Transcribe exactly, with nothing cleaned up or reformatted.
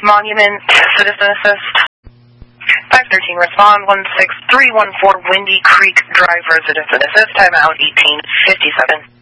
Monument, Citizen Assist. five thirteen, respond, one six three one four Windy Creek Drive, Residence Assist, timeout eighteen fifty-seven.